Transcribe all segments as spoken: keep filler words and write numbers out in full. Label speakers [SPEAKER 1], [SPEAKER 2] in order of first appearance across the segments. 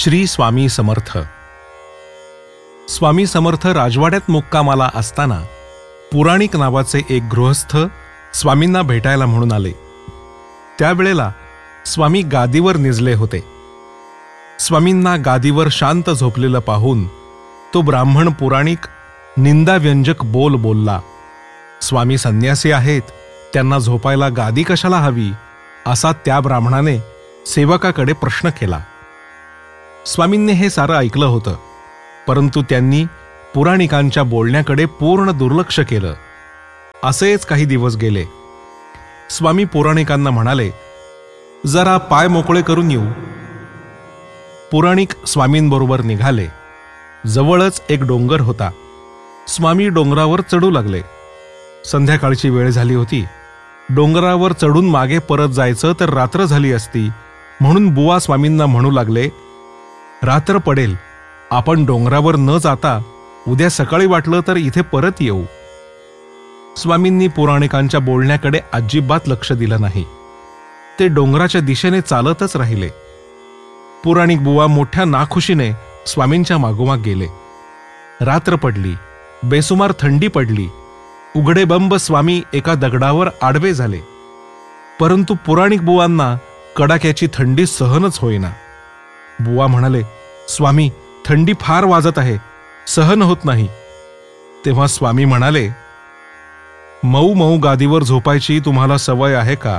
[SPEAKER 1] श्री स्वामी समर्थ. स्वामी समर्थ राजवाड्यात मुक्कामाला असताना पुराणिक नावाचे एक गृहस्थ स्वामींना भेटायला म्हणून आले. त्यावेळेला स्वामी गादीवर निजले होते. स्वामींना गादीवर शांत झोपलेलं पाहून तो ब्राह्मण पुराणिक निंदाव्यंजक बोल बोलला. स्वामी संन्यासी आहेत, त्यांना झोपायला गादी कशाला हवी, असा त्या ब्राह्मणाने सेवकाकडे प्रश्न केला. स्वामींनी हे सारं ऐकलं होतं, परंतु त्यांनी पुराणिकांच्या बोलण्याकडे पूर्ण दुर्लक्ष केलं. असेच काही दिवस गेले. स्वामी पुराणिकांना म्हणाले, जरा पाय मोकळे करून येऊ. पुराणिक स्वामींबरोबर निघाले. जवळच एक डोंगर होता. स्वामी डोंगरावर चढू लागले. संध्याकाळची वेळ झाली होती. डोंगरावर चढून मागे परत जायचं तर रात्र झाली असती, म्हणून बुवा स्वामींना म्हणू लागले, रात्र पडेल, आपण डोंगरावर न जाता उद्या सकाळी वाटलं तर इथे परत येऊ. स्वामींनी पुराणिकांच्या बोलण्याकडे अजिबात लक्ष दिलं नाही. ते डोंगराच्या दिशेने चालतच राहिले. पुराणिक बुवा मोठ्या नाखुशीने स्वामींच्या मागोमाग गेले. रात्र पडली. बेसुमार थंडी पडली. उघडे बंब स्वामी एका दगडावर आडवे झाले. परंतु पुराणिक बुवांना कडाक्याची थंडी सहनच होईना. बुवा म्हणाले, स्वामी, थंडी फार वाजत आहे, सहन होत नाही. तेव्हा स्वामी म्हणाले, मऊ मऊ गादीवर झोपायची तुम्हाला सवय आहे का?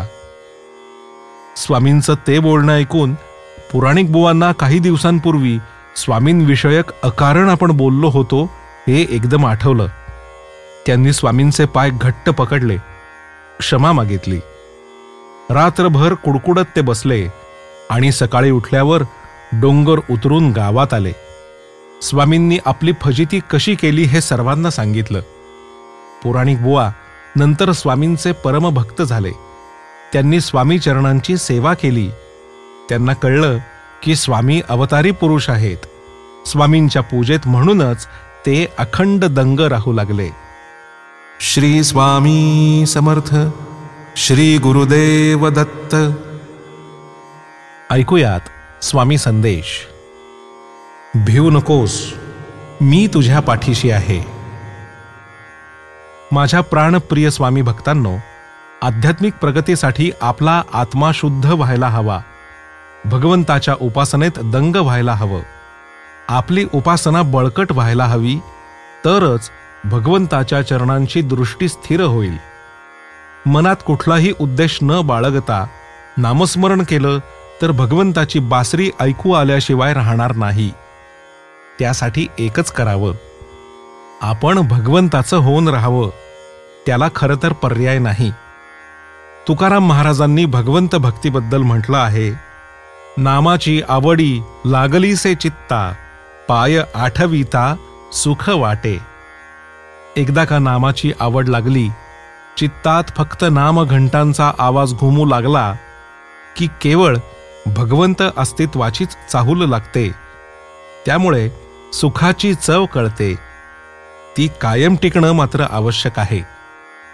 [SPEAKER 1] स्वामींचं ते बोलणं ऐकून पुराणिक बुवांना काही दिवसांपूर्वी स्वामींविषयक अकारण आपण बोललो होतो हे एकदम आठवलं. त्यांनी स्वामींचे पाय घट्ट पकडले, क्षमा मागितली. रात्रभर कुडकुडत ते बसले आणि सकाळी उठल्यावर डोंगर उतरून गावात आले. स्वामींनी आपली फजिती कशी केली हे सर्वांना सांगितलं. पुराणिक बुवा नंतर स्वामींचे परमभक्त झाले. त्यांनी स्वामी चरणांची सेवा केली. त्यांना कळलं की स्वामी अवतारी पुरुष आहेत. स्वामींच्या पूजेत म्हणूनच ते अखंड दंग राहू लागले. श्री स्वामी समर्थ. श्री गुरुदेव दत्त. ऐकूयात स्वामी संदेश. भिवू नकोस, मी तुझ्या पाठीशी आहे. माझ्या प्राणप्रिय स्वामी भक्तांनो, आध्यात्मिक प्रगतीसाठी आपला आत्मा शुद्ध व्हायला हवा. भगवंताच्या उपासनेत दंग व्हायला हवं. आपली उपासना बळकट व्हायला हवी, तरच भगवंताच्या चरणांची दृष्टी स्थिर होईल. मनात कुठलाही उद्देश न बाळगता नामस्मरण केलं तर भगवंताची बासरी ऐकू आल्याशिवाय राहणार नाही. त्यासाठी एकच करावं, आपण भगवंताचं होऊन राहावं. त्याला खरं तर पर्याय नाही. तुकाराम महाराजांनी भगवंत भक्तीबद्दल म्हटलं आहे, नामाची आवडी लागलीसे चित्ता, पाय आठविता सुख वाटे. एकदा का नामाची आवड लागली, चित्तात फक्त नामघंटांचा आवाज घुमू लागला की केवळ भगवंत अस्तित्वाचीच चाहूल लागते. त्यामुळे सुखाची चव कळते. ती कायम टिकणं मात्र आवश्यक आहे.